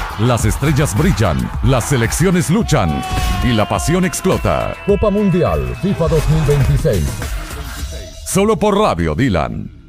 Las estrellas brillan, las selecciones luchan y la pasión explota. Copa Mundial FIFA 2026. Solo por Radio Dylan.